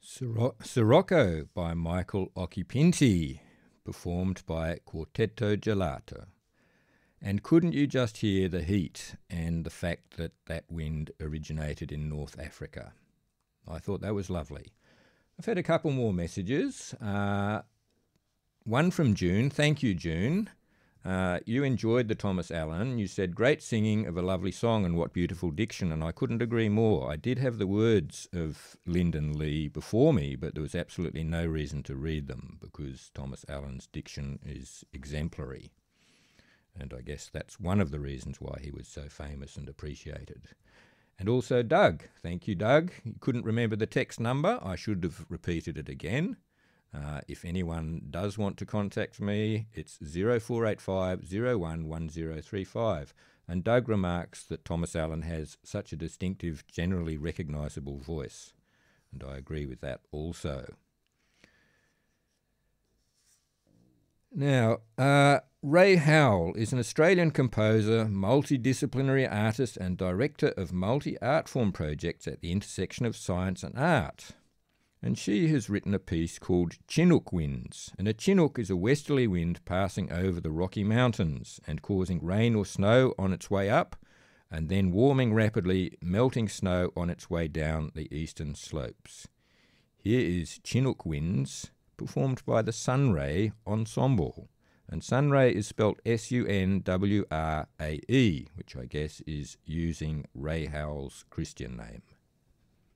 Sirocco by Michael Occhipinti, performed by Quartetto Gelato. And couldn't you just hear the heat and the fact that that wind originated in North Africa? I thought that was lovely. I've had a couple more messages. One from June. Thank you, June. You enjoyed the Thomas Allen. You said, great singing of a lovely song and what beautiful diction, and I couldn't agree more. I did have the words of Lyndon Lee before me, but there was absolutely no reason to read them because Thomas Allen's diction is exemplary. And I guess that's one of the reasons why he was so famous and appreciated. And also Doug. Thank you, Doug. You couldn't remember the text number. I should have repeated it again. If anyone does want to contact me, it's 0485 011035. And Doug remarks that Thomas Allen has such a distinctive, generally recognisable voice. And I agree with that also. Now, Ray Howell is an Australian composer, multidisciplinary artist and director of multi-art form projects at the intersection of science and art. And she has written a piece called Chinook Winds. And a Chinook is a westerly wind passing over the Rocky Mountains and causing rain or snow on its way up, and then warming rapidly, melting snow on its way down the eastern slopes. Here is Chinook Winds, performed by the Sunray Ensemble. And Sunray is spelt Sunwrae, which I guess is using Ray Howell's Christian name.